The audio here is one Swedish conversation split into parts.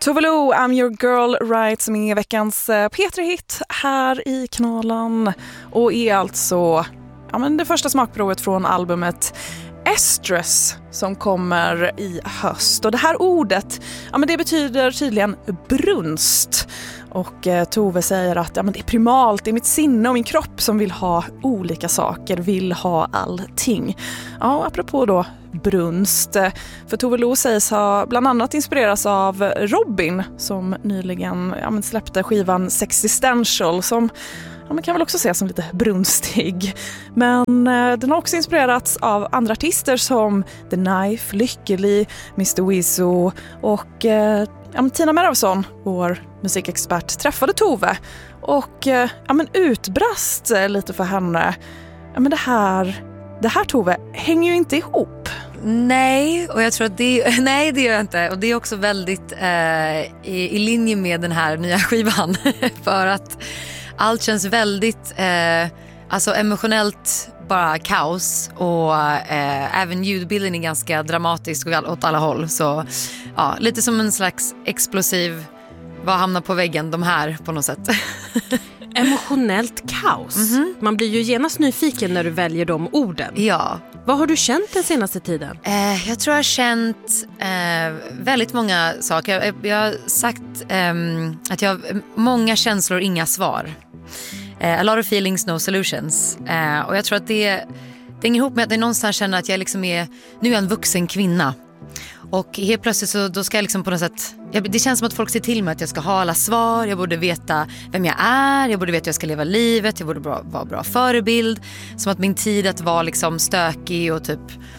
Tove Lo, I'm your girl right, som är veckans P3-hit här i kanalen och är alltså det första smakprovet från albumet Estrus som kommer i höst. Och det här ordet, det betyder tydligen brunst. Och Tove säger att det är primalt, det är mitt sinne och min kropp som vill ha olika saker, vill ha allting. Ja, apropå då brunst. För Tove Lo sägs ha bland annat inspirerats av Robin som nyligen släppte skivan Sexistential som man kan väl också se som lite brunstig. Men den har också inspirerats av andra artister som The Knife, Lykkeli, Mr. Wizzo och Tina Meravsson, vår musikexpert, träffade Tove och utbrast lite för henne. Det här Tove hänger ju inte ihop. Nej, och jag tror att det gör jag inte. Och det är också väldigt i linje med den här nya skivan. För att allt känns väldigt emotionellt bara kaos. Och även ljudbilden är ganska dramatisk och åt alla håll. Så ja, lite som en slags explosiv, vad hamnar på väggen, de här på något sätt. Emotionellt kaos. Man blir ju genast nyfiken när du väljer de orden. Ja. Vad har du känt den senaste tiden? Jag tror jag har känt väldigt många saker. Jag har sagt att jag har många känslor, inga svar. A lot of feelings, no solutions. Och jag tror att det hänger ihop med att jag någonstans känner att jag liksom nu är jag en vuxen kvinna. Och helt plötsligt så då ska jag liksom på något sätt, det känns som att folk ser till mig att jag ska ha alla svar, jag borde veta vem jag är, jag borde veta hur jag ska leva livet, jag borde vara bra förebild. Som att min tid att vara liksom stökig och typ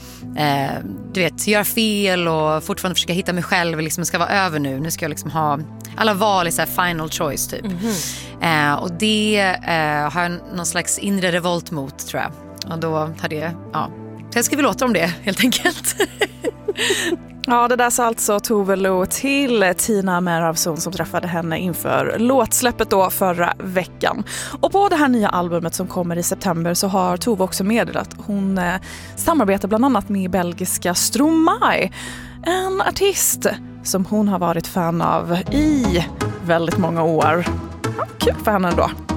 göra fel och fortfarande försöka hitta mig själv liksom ska vara över nu. Nu ska jag liksom ha alla val i så här final choice typ. Och det har jag någon slags inre revolt mot, tror jag. Och då hade så jag skriver låtar om det helt enkelt. Ja, det där sa alltså Tove Lo till Tina Meravsson som träffade henne inför låtsläppet då förra veckan. Och på det här nya albumet som kommer i september så har Tove också meddelat att hon samarbetar bland annat med belgiska Stromae, en artist som hon har varit fan av i väldigt många år. Ja, kul för henne då.